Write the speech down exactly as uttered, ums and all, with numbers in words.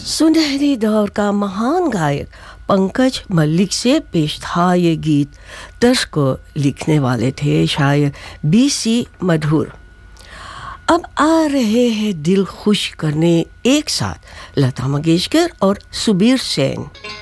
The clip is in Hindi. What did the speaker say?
सुनहरे दौर का महान गायक पंकज मल्लिक से पेश था ये गीत। तर्ज को लिखने वाले थे शायर बी सी मधुर। अब आ रहे हैं दिल खुश करने एक साथ लता मंगेशकर और सुबीर सेन।